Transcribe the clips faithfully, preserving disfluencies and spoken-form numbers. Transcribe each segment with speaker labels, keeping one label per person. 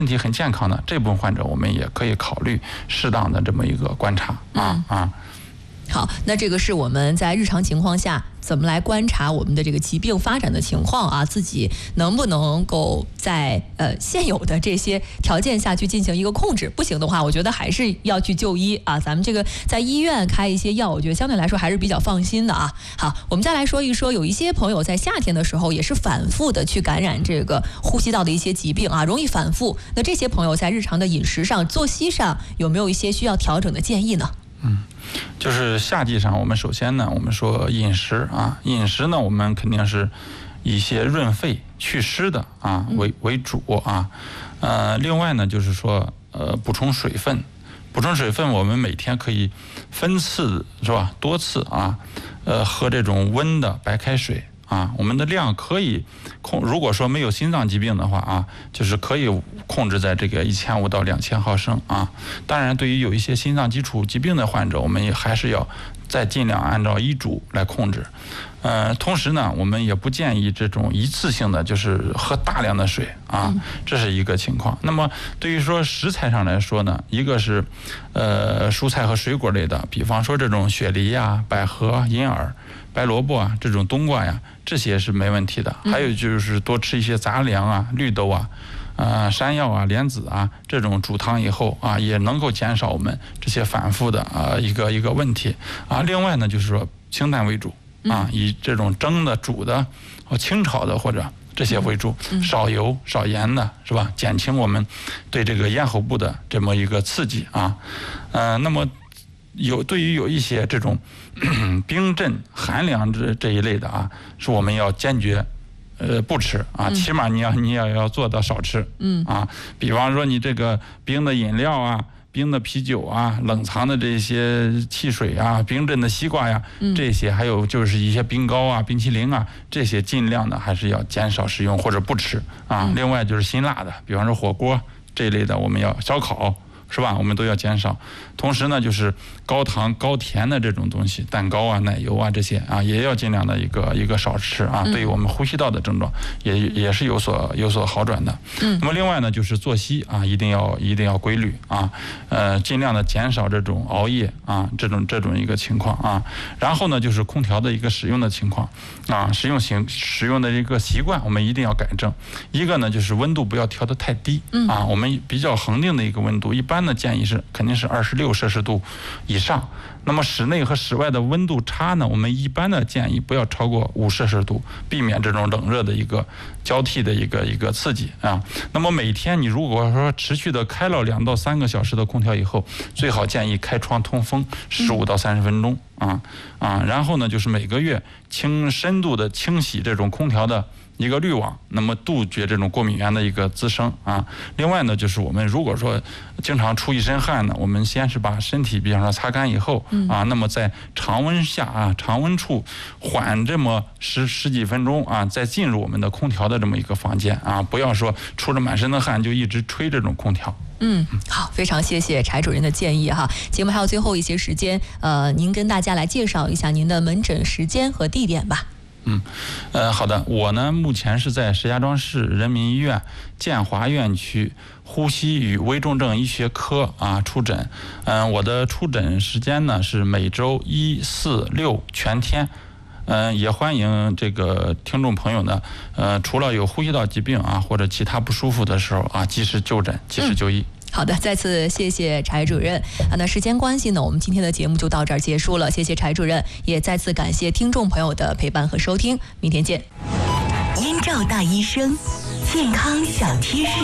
Speaker 1: 身体很健康的这部分患者，我们也可以考虑适当的这么一个观察啊、嗯、啊。
Speaker 2: 好，那这个是我们在日常情况下怎么来观察我们的这个疾病发展的情况啊，自己能不能够在呃现有的这些条件下去进行一个控制，不行的话，我觉得还是要去就医啊。咱们这个在医院开一些药，我觉得相对来说还是比较放心的啊。好，我们再来说一说，有一些朋友在夏天的时候也是反复的去感染这个呼吸道的一些疾病啊，容易反复。那这些朋友在日常的饮食上、作息上有没有一些需要调整的建议呢？
Speaker 1: 嗯，就是夏季上，我们首先呢，我们说饮食啊，饮食呢，我们肯定是以一些润肺祛湿的啊为为主啊，呃，另外呢，就是说呃补充水分，补充水分，我们每天可以分次是吧，多次啊，呃喝这种温的白开水。啊，我们的量可以控，如果说没有心脏疾病的话啊，就是可以控制在这个一千五到两千毫升啊。当然，对于有一些心脏基础疾病的患者，我们也还是要再尽量按照医嘱来控制。呃，同时呢，我们也不建议这种一次性的就是喝大量的水啊，这是一个情况。那么对于说食材上来说呢，一个是呃蔬菜和水果类的，比方说这种雪梨啊、百合、银耳、白萝卜啊，这种冬瓜呀，这些是没问题的。还有就是多吃一些杂粮啊、绿豆啊、呃山药啊、莲子啊，这种煮汤以后啊，也能够减少我们这些反复的啊一个一个问题啊。另外呢，就是说清淡为主啊，以这种蒸的、煮的、清炒的或者这些为主，少油少盐的是吧？减轻我们对这个咽喉部的这么一个刺激啊。呃，那么有对于有一些这种冰镇寒凉这这一类的啊，是我们要坚决呃不吃啊，起码你要你也要做到少吃，嗯啊，比方说你这个冰的饮料啊、冰的啤酒啊、冷藏的这些汽水啊、冰镇的西瓜呀，这些还有就是一些冰糕啊、冰淇淋啊，这些尽量的还是要减少食用或者不吃啊。另外就是辛辣的，比方说火锅这一类的，我们要烧烤。是吧？我们都要减少。同时呢，就是高糖高甜的这种东西，蛋糕啊、奶油啊这些啊，也要尽量的一个一个少吃啊。对于我们呼吸道的症状，也也是有所有所好转的。嗯。那么另外呢，就是作息啊，一定要一定要规律啊，呃，尽量的减少这种熬夜啊，这种这种一个情况啊。然后呢，就是空调的一个使用的情况啊，使用型使用的一个习惯，我们一定要改正。一个呢，就是温度不要调得太低啊，我们比较恒定的一个温度，一般的建议是肯定是二十六摄氏度以上。那么室内和室外的温度差呢，我们一般的建议不要超过五摄氏度，避免这种冷热的一个交替的一个一个刺激啊。那么每天你如果说持续的开了两到三个小时的空调以后，最好建议开窗通风十五到三十分钟啊啊。然后呢，就是每个月清深度的清洗这种空调的一个滤网，那么杜绝这种过敏源的一个滋生啊。另外呢，就是我们如果说经常出一身汗呢，我们先是把身体比方说擦干以后啊，那么在常温下啊，常温处缓这么十十几分钟啊，再进入我们的空调的这么一个房间啊，不要说出着满身的汗就一直吹这种空调。
Speaker 2: 嗯，好，非常谢谢柴主任的建议哈。节目还有最后一些时间，呃，您跟大家来介绍一下您的门诊时间和地点吧。
Speaker 1: 嗯，呃，好的，我呢目前是在石家庄市人民医院建华院区呼吸与危重症医学科啊出诊。嗯、呃，我的出诊时间呢是每周一、四、六全天。嗯、呃，也欢迎这个听众朋友呢，呃，除了有呼吸道疾病啊或者其他不舒服的时候啊，及时就诊，及时就医。嗯，
Speaker 2: 好的，再次谢谢柴主任啊。那时间关系呢，我们今天的节目就到这儿结束了。谢谢柴主任，也再次感谢听众朋友的陪伴和收听，明天见。
Speaker 3: 燕赵大医生，健康小贴士。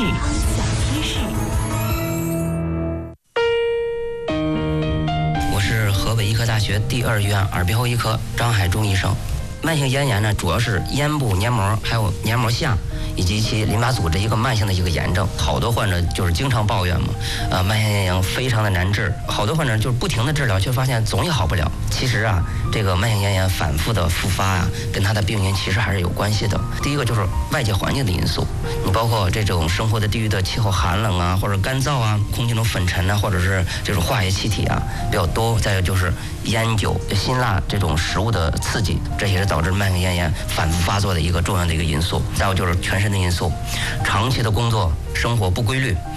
Speaker 4: 我是河北医科大学第二医院耳鼻喉医科张海忠医生。慢性咽炎呢，主要是咽部黏膜还有黏膜下以及其淋巴组织一个慢性的一个炎症。好多患者就是经常抱怨嘛，呃，慢性咽炎非常的难治，好多患者就是不停的治疗，却发现总也好不了。其实啊，这个慢性咽炎反复的复发啊，跟它的病因其实还是有关系的。第一个就是外界环境的因素，你包括这种生活的地域的气候寒冷啊，或者干燥啊，空气中粉尘啊，或者是这种化学气体啊比较多。再有就是烟酒、辛辣这种食物的刺激，这也是导致慢性咽炎反复发作的一个重要的一个因素。再有就是全身身的因素，长期的工作生活不规律，